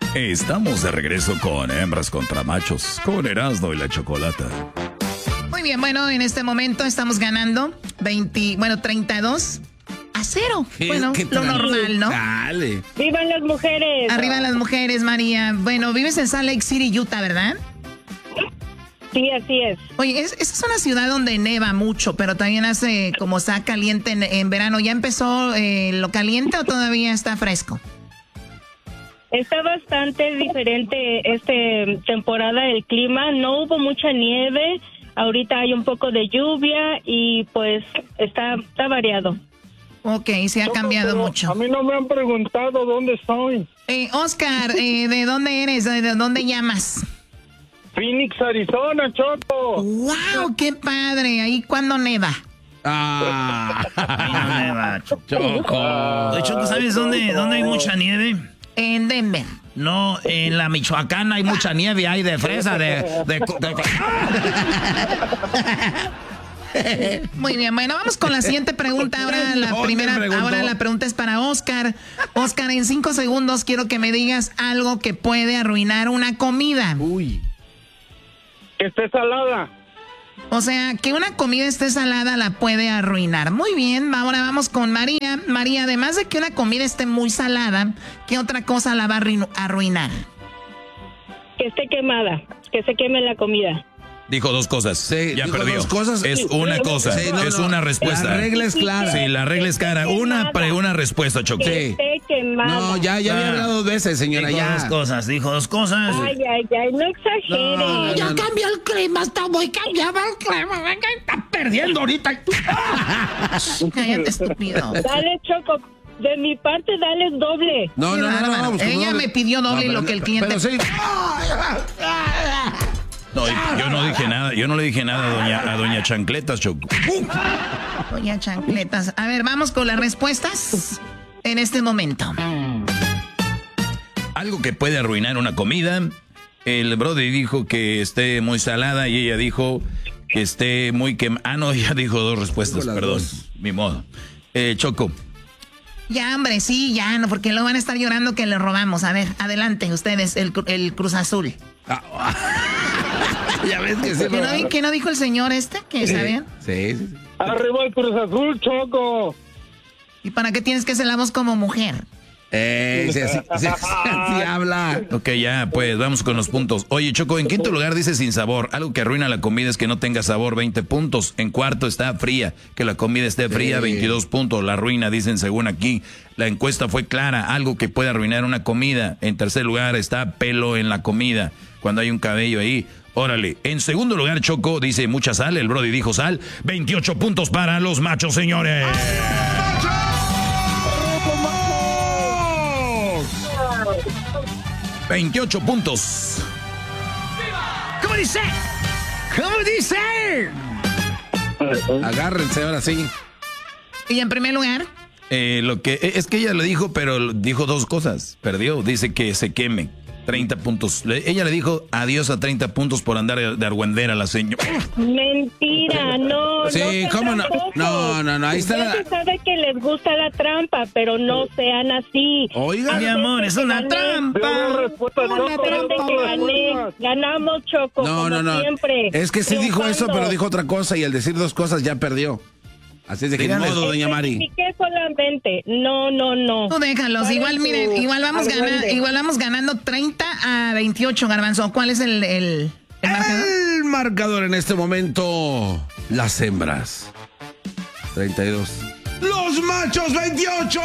Estamos de regreso con Hembras contra Machos, con Erasmo y la Chocolata. Muy bien, bueno, en este momento estamos ganando 32-0. Bueno, lo normal, ¿no? Dale. ¡Vivan las mujeres! Arriba las mujeres, María. Bueno, vives en Salt Lake City, Utah, ¿verdad? Sí, así es. Oye, esa es una ciudad donde neva mucho, pero también hace como está caliente en verano. ¿Ya empezó lo caliente o todavía está fresco? Está bastante diferente esta temporada el clima. No hubo mucha nieve. Ahorita hay un poco de lluvia y pues está variado. Ok, se ha cambiado mucho. A mí no me han preguntado dónde estoy. Oscar, ¿de dónde eres? ¿De dónde llamas? Phoenix, Arizona, Choco. ¡Wow! ¡Qué padre! ¿Ahí cuándo neva? No neva, Choco. Oye, Choco, ¿sabes dónde hay mucha nieve? En Denver. No, en la Michoacán hay mucha nieve, hay de fresa, Muy bien, bueno, vamos con la siguiente pregunta. Ahora la pregunta es para Oscar. Oscar, en 5 segundos quiero que me digas algo que puede arruinar una comida. Uy. Que esté salada. O sea, que una comida esté salada la puede arruinar. Muy bien, ahora vamos con María. María, además de que una comida esté muy salada, ¿qué otra cosa la va a arruinar? Que esté quemada, que se queme la comida. Dijo 2 cosas. Sí, ya dijo perdió. 2 cosas. Es una cosa. Sí, no, es no. una respuesta. La regla es clara. Sí, la regla es clara. Una respuesta, Choco. Sí. Esté quemada. No, ya había hablado 2 veces, señora. Dijo Ya. 2 cosas, dijo 2 cosas. Ay, no exagere. No, Ya cambió el clima, está muy cambiado el clima. Venga, está perdiendo ahorita. Cállate, estúpido. Dale, Choco. De mi parte, dale doble. No. Pues, Ella me pidió doble No, lo que el cliente. Pero sí. No, yo no dije nada. Yo no le dije nada a doña Chancletas, Choco. Doña Chancletas. A ver, vamos con las respuestas en este momento. Algo que puede arruinar una comida. El Brody dijo que esté muy salada y ella dijo que esté muy quemada. Ah, no, ella dijo 2 respuestas, perdón. Mi modo. Choco. Ya, hombre, sí, ya, no, porque luego van a estar llorando que le robamos. A ver, adelante, ustedes, el Cruz Azul. Ya ves que sí. ¿Qué no dijo el señor que sabían? Sí. Arriba el Cruz Azul, Choco. ¿Y para qué tienes que hacer la voz como mujer? Sí habla. Ok, ya, pues vamos con los puntos. Oye, Choco, en quinto lugar dice sin sabor. Algo que arruina la comida es que no tenga sabor, 20 puntos. En cuarto está fría, que la comida esté fría, 22 puntos. La arruina, dicen según aquí. La encuesta fue clara, algo que puede arruinar una comida. En tercer lugar está pelo en la comida, cuando hay un cabello ahí. Órale. En segundo lugar, Choco dice mucha sal. El Brody dijo sal. 28 puntos para los machos, señores. 28 puntos. ¿Cómo dice? ¿Cómo dice? Agárrense ahora sí. Y en primer lugar, Lo que es que ella le dijo, pero dijo 2 cosas. Perdió. Dice que se queme. 30 puntos. Ella le dijo adiós a 30 puntos por andar de argüendera a la señora. Mentira, no. Sí, ¿cómo no? No, ahí está Ya se sabe que les gusta la trampa, pero no sean así. Oiga, Mi amor, es una trampa. Ganamos, Choco, No. siempre. Es que sí dijo eso, Triunfando. pero dijo otra cosa y al decir 2 cosas ya perdió. Así es de que ni modo, doña Mari. Expliqué solamente. No. tú déjalos. Igual, miren, igual vamos ganando 30-28, Garbanzo. ¿Cuál es el marcador? El marcador en este momento, las hembras. 32. ¡Los machos, 28!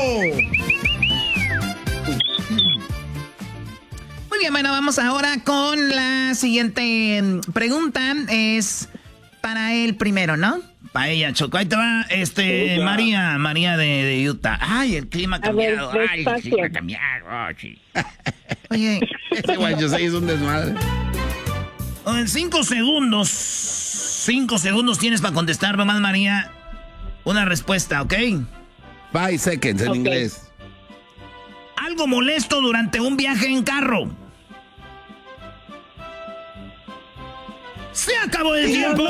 Muy bien, bueno, vamos ahora con la siguiente pregunta. Es para el primero, ¿no? Para ella, Choco. Ahí te va, María de Utah. Ay, el clima ha cambiado. ver, Ay, el despacio. clima ha cambiado. Sí. Oye, Ese guayo se hizo un desmadre. En 5 segundos. 5 segundos tienes para contestar nomás, María. Una respuesta, ¿ok? 5 seconds en inglés. Algo molesto durante un viaje en carro. ¡Se acabó el tiempo!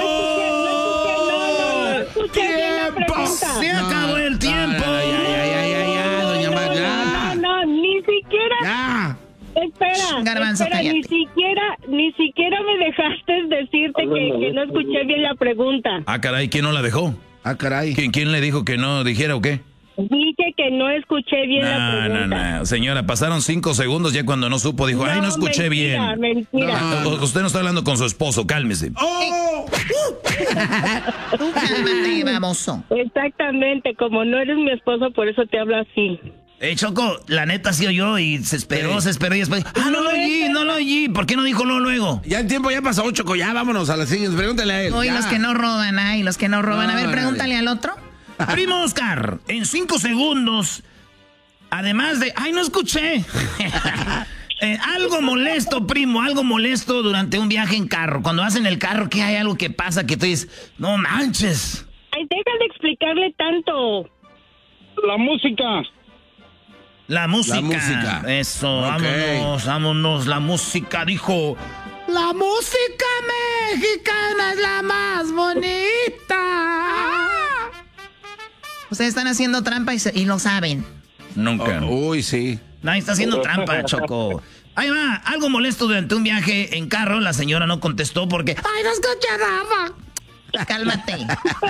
¡Tiempo! ¡Se acabó el tiempo! Ya, doña Mari. No, ni siquiera. Ya. Espera, Garbanzo, cállate. ni siquiera me dejaste decirte que no escuché bien la pregunta. Ah, caray, ¿quién no la dejó? Ah, caray. ¿Quién le dijo que no dijera o qué? Dije que no escuché bien la pregunta. No. Señora, pasaron 5 segundos ya cuando no supo, dijo, ay, no escuché bien. Mentira. Usted no está hablando con su esposo, cálmese. ¡Oh! Tú cálmate, baboso. Exactamente, como no eres mi esposo, por eso te hablo así. Choco, la neta sí oyó y se esperó y después, no lo oí, ¿por qué no dijo luego? Ya el tiempo ya pasó, Choco, ya vámonos a la siguiente, pregúntale a él. Oye, ya. los que no roban, los que no roban. A ver, No, pregúntale al otro. Primo Oscar, en 5 segundos, además de... ¡Ay, no escuché! Algo molesto, primo, algo molesto durante un viaje en carro. Cuando vas en el carro, ¿qué hay algo que pasa que tú dices, no manches? Ay, deja de explicarle tanto. La música. La música. La música. Eso, Okay. vámonos, la música, dijo... La música mexicana es la más bonita. Ustedes están haciendo trampa y lo saben. Nunca. Uy, sí. Nadie está haciendo trampa, Choco. Ahí va, algo molesto durante un viaje en carro. La señora no contestó porque... ¡Ay, no escuché nada! Cálmate.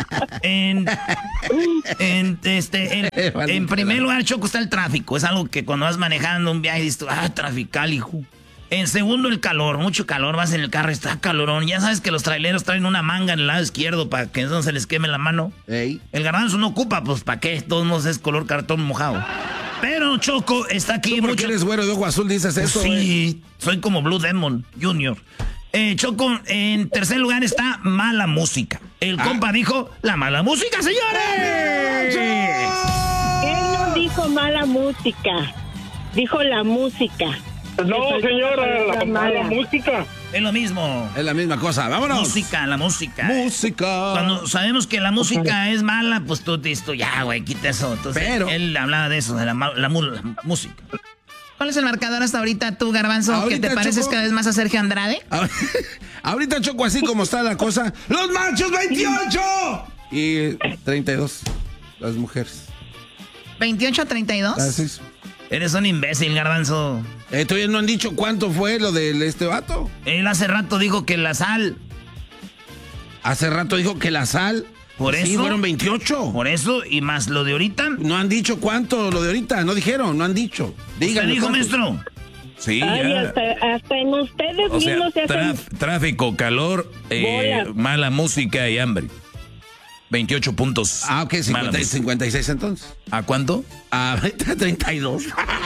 En primer lugar, Choco, está el tráfico. Es algo que cuando vas manejando un viaje dices, trafical, hijo. En segundo, el calor. Mucho calor. Vas en el carro y está calorón. Ya sabes que los traileros traen una manga en el lado izquierdo para que no se les queme la mano. Ey. El garbanzo no ocupa, pues ¿para qué? Todos modos es color cartón mojado. Pero Choco está aquí ¿Tú por mucho... qué eres güero de ojo azul dices Pues eso, sí, soy como Blue Demon Jr. Choco, en tercer lugar está mala música. El compa dijo, la mala música, señores. Él no dijo mala música, dijo la música. No, señora, la mala música. Es lo mismo. Es la misma cosa, vámonos. Música, la música. Música. Cuando sabemos que la música es mala, pues tú dices, ya, güey, quita eso. Entonces, Pero... él hablaba de eso, de la música. ¿Cuál es el marcador hasta ahorita tú, Garbanzo, Ahorita, que te pareces Choco. cada vez más a Sergio Andrade? Ahorita, Choco, así como está la cosa. ¡Los machos 28! Y 32, las mujeres. ¿28-32? Así es. Eres un imbécil, Garbanzo. Todavía no han dicho cuánto fue lo de este vato. Él hace rato dijo que la sal... Hace rato dijo que la sal. Por Sí, eso... fueron 28. Por eso, y más lo de ahorita... No han dicho cuánto lo de ahorita. No dijeron, no han dicho. ¿Qué Díganme. dijo, cuánto. maestro? Sí, Ay, ya. hasta en ustedes O sea, mismos se hacen... tráfico, calor, Bolas. mala música y hambre. 28 puntos. Ah, ok, Mala música. 56 entonces. ¿A cuánto? Ahorita 32.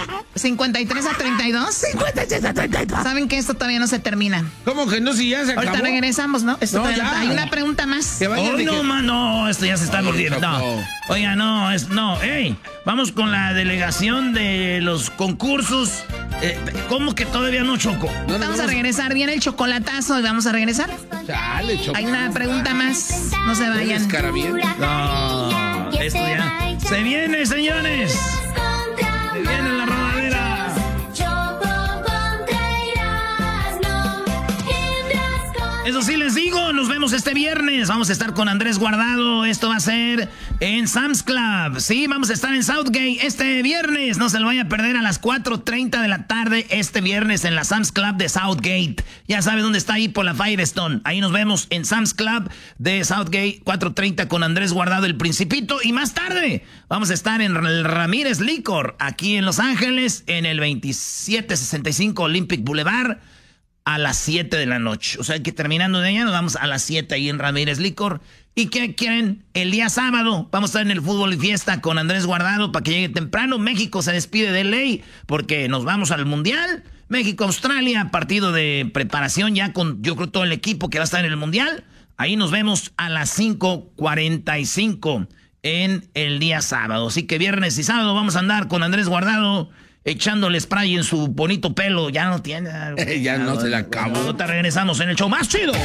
¿53-32? 56-32. ¿Saben que esto todavía no se termina? ¿Cómo que no? Si ya se acabó. Ahorita regresamos, ¿no? Esto No, todavía ya. Hay una pregunta más. Que vayan Hoy de no, que- mano, esto ya se está volviendo. No. Choco. Oiga, no, ey, vamos con la delegación de los concursos. ¿Cómo que todavía no, Choco? No, Vamos a regresar. Viene el chocolatazo y vamos a regresar. Chale, Choco. Hay una pregunta más. No se vayan. Escarabiento. No, esto ya. Se viene, señores. Se viene la rodadera. Eso sí les digo, nos vemos este viernes. Vamos a estar con Andrés Guardado. Esto va a ser en Sam's Club. Sí, vamos a estar en Southgate este viernes. No se lo vaya a perder a las 4:30 de la tarde este viernes en la Sam's Club de Southgate. Ya sabe dónde está ahí por la Firestone. Ahí nos vemos en Sam's Club de Southgate 4:30 con Andrés Guardado, el Principito. Y más tarde vamos a estar en el Ramírez Licor aquí en Los Ángeles en el 2765 Olympic Boulevard. A las 7 de la noche. O sea que terminando de allá nos vamos a las 7 ahí en Ramírez Licor. ¿Y qué quieren? El día sábado vamos a estar en el Fútbol y Fiesta con Andrés Guardado para que llegue temprano. México se despide de ley porque nos vamos al Mundial. México-Australia, partido de preparación ya con yo creo todo el equipo que va a estar en el Mundial. Ahí nos vemos a las 5:45 en el día sábado. Así que viernes y sábado vamos a andar con Andrés Guardado echándole spray en su bonito pelo. Ya no tiene. Ya no se le acabó. Ahorita regresamos en el show más chido.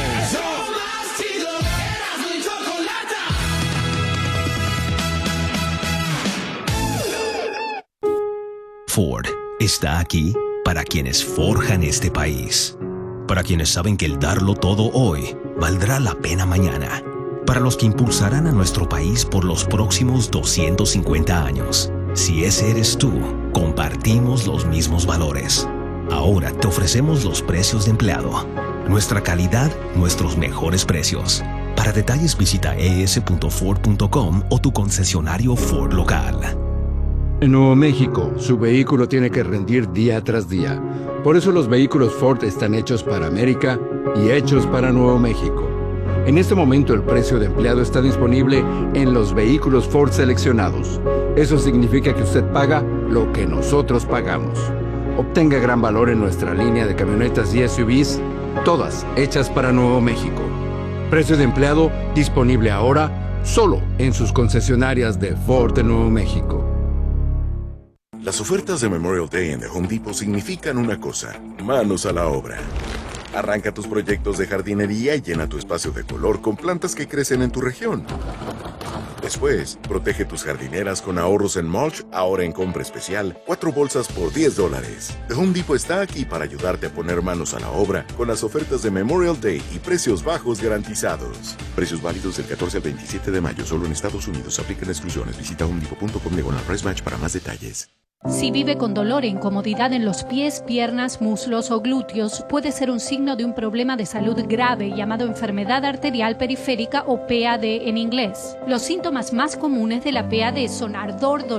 Ford está aquí para quienes forjan este país, para quienes saben que el darlo todo hoy valdrá la pena mañana, para los que impulsarán a nuestro país por los próximos 250 años. Si ese eres tú, compartimos los mismos valores. Ahora te ofrecemos los precios de empleado. Nuestra calidad, nuestros mejores precios. Para detalles visita es.ford.com o tu concesionario Ford local. En Nuevo México, su vehículo tiene que rendir día tras día. Por eso los vehículos Ford están hechos para América y hechos para Nuevo México. En este momento el precio de empleado está disponible en los vehículos Ford seleccionados. Eso significa que usted paga lo que nosotros pagamos. Obtenga gran valor en nuestra línea de camionetas y SUVs, todas hechas para Nuevo México. Precio de empleado disponible ahora solo en sus concesionarias de Ford de Nuevo México. Las ofertas de Memorial Day en The Home Depot significan una cosa: manos a la obra. Arranca tus proyectos de jardinería y llena tu espacio de color con plantas que crecen en tu región. Después, protege tus jardineras con ahorros en mulch, ahora en compra especial, 4 bolsas por $10. The Home Depot está aquí para ayudarte a poner manos a la obra con las ofertas de Memorial Day y precios bajos garantizados. Precios válidos del 14 al 27 de mayo, solo en Estados Unidos. Aplican exclusiones. Visita homedepot.com/price para más detalles. Si vive con dolor e incomodidad en los pies, piernas, muslos o glúteos, puede ser un signo de un problema de salud grave llamado enfermedad arterial periférica o PAD en inglés. Los síntomas más comunes de la PAD son ardor, dolor